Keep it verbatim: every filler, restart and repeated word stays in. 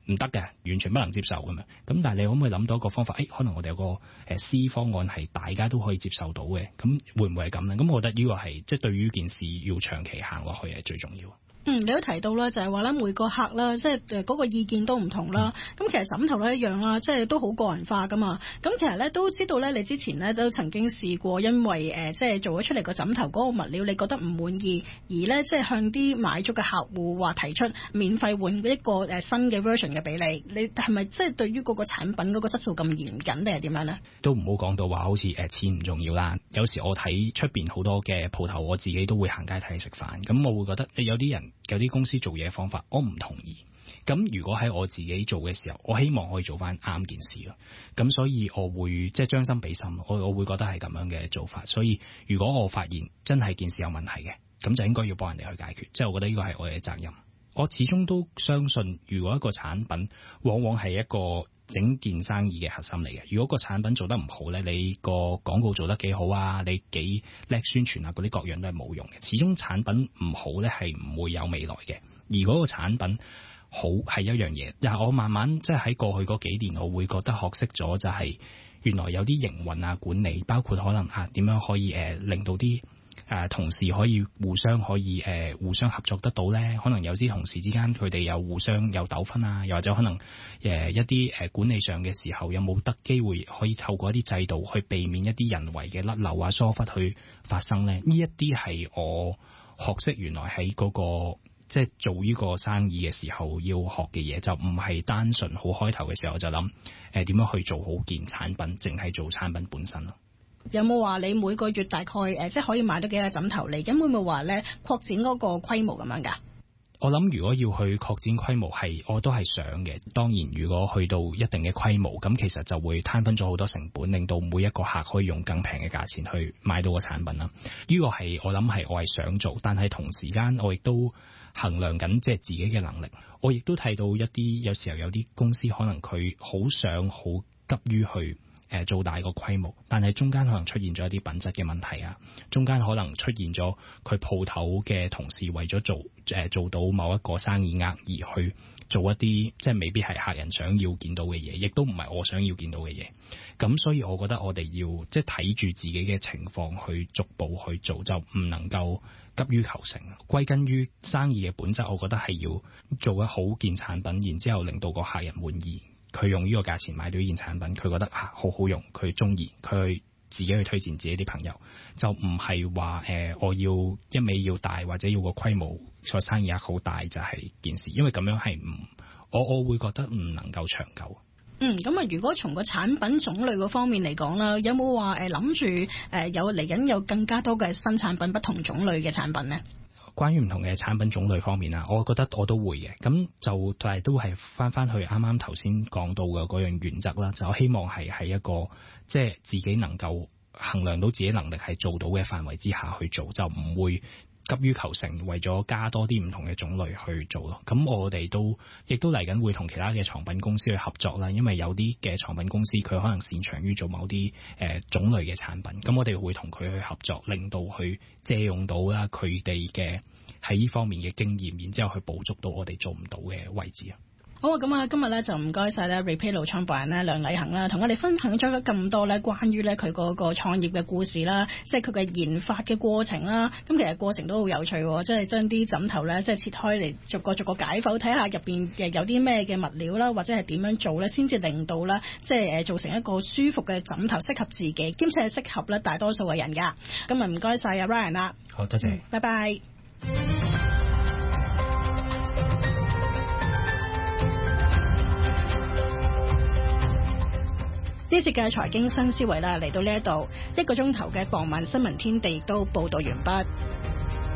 唔得嘅，完全不能接受咁樣。咁但係你可唔可以諗到一個方法？誒、哎，可能我哋有個誒 C 方案係大家都可以接受到嘅，咁會唔會係咁咧？咁我覺得呢個係即係對於件事要長期行落去係最重要。 嗯，你都提到啦，就係話咧每個客啦，即係誒嗰個意見都唔同啦。咁、嗯、其實枕頭咧一樣啦，即係都好個人化噶嘛。咁其實咧都知道咧，你之前咧都曾經試過，因為誒、呃、即係做咗出嚟個枕頭嗰個物料，你覺得唔滿意，而咧即係向啲買咗嘅客戶話提出免費換一個誒新嘅 version 嘅俾你。你係咪即係對於嗰個產品嗰個質素咁嚴謹定係點樣咧？都唔好講到話好似誒錢唔重要啦。有時我睇出邊好多嘅鋪頭，我自己都會行街睇你食飯，咁我會覺得有啲人。有啲公司做嘢方法，我唔同意。咁如果喺我自己做嘅時候，我希望可以做翻啱件事咯。咁所以我會即係將心比心，我我會覺得係咁樣嘅做法。所以如果我發現真係件事有問題嘅，咁就應該要幫人哋去解決。即係我覺得呢個係我哋嘅責任。我始終都相信，如果一個產品往往係一個整件生意嘅核心嚟嘅。如果個產品做得唔好咧，你個廣告做得幾好啊，你幾叻宣傳啊，嗰啲各樣都係冇用嘅。始終產品唔好咧係唔會有未來嘅。而嗰個產品好係一樣嘢。但係我慢慢即係喺過去嗰幾年，我會覺得學識咗就係原來有啲營運啊管理，包括可能啊點樣可以誒、呃、令到啲。誒、呃、同事可以互相可以誒、呃、互相合作得到咧，可能有啲同事之間佢哋有互相有糾紛啊，又或者可能誒、呃、一啲誒管理上嘅時候有冇得機會可以透過一啲制度去避免一啲人為嘅甩漏啊疏忽去發生咧？呢一啲係我學識原來喺嗰、那個即係做呢個生意嘅時候要學嘅嘢，就唔係單純好開頭嘅時候就諗誒點樣去做好件產品，淨係做產品本身咯。有冇話你每個月大概誒、呃，即係可以買到幾個枕頭嚟？咁會唔會話咧擴展嗰個規模咁樣㗎？我諗如果要去擴展規模，係我都係想嘅。當然，如果去到一定嘅規模，咁其實就會攤分咗好多成本，令到每一個客可以用更平嘅價錢去買到個產品啦。呢個係我諗係我係想做，但係同時間我亦都衡量緊即係自己嘅能力。我亦都睇到一啲有時候有啲公司可能佢好想好急於去。誒做大個規模，但係中間可能出現咗一啲品質嘅問題啊，中間可能出現咗佢鋪頭嘅同事為咗做誒、呃、做到某一個生意額而去做一啲即係未必係客人想要見到嘅嘢，亦都唔係我想要見到嘅嘢。咁所以我覺得我哋要即係睇住自己嘅情況去逐步去做，就唔能夠急於求成。歸根於生意嘅本質，我覺得係要做一好件產品，然之後令到個客人滿意。佢用呢個價錢買到呢件產品，佢覺得啊好好用，佢中意，佢自己去推薦自己啲朋友，就唔係話誒我要一味要大或者要個規模個生意額好大就係件事，因為咁樣係唔我我會覺得唔能夠長久。嗯，咁啊，如果從個產品種類嗰方面嚟講啦，有冇話誒諗住誒有嚟緊有更加多嘅新產品，不同種類嘅產品呢？關於唔同嘅產品種類方面啊，我覺得我都會嘅，咁就但係都係翻翻去啱啱頭先講到嘅嗰樣原則啦，就希望係喺一個即係自己能夠衡量到自己能力係做到嘅範圍之下去做，就唔會急於求成，為咗加多啲唔同嘅種類去做咯。咁我哋都亦都嚟緊會同其他嘅床品公司去合作啦，因為有啲嘅床品公司佢可能擅長於做某啲誒、呃、種類嘅產品，咁我哋會同佢去合作，令到去借用到啦佢哋嘅喺呢方面嘅經驗，然之後去捕捉到我哋做唔到嘅位置啊。好啊，咁啊，今日咧就唔該晒咧 Repelo 創辦人咧梁禮恒啦，同我哋分享咗咁多咧關於咧佢嗰個創業嘅故事啦，即係佢嘅研發嘅過程啦。咁其實過程都好有趣，即係將啲枕頭咧即係切開嚟逐個逐個解剖，睇下入邊誒有啲咩嘅物料啦，或者係點樣做咧，先至令到咧即係誒造成一個舒服嘅枕頭，適合自己，兼且係適合咧大多數嘅人噶。今日唔該晒阿 Ryan 啦，好多謝，拜拜。呢節嘅財經新思維啦，嚟到呢一度一個鐘頭嘅傍晚新聞天地亦都報道完畢。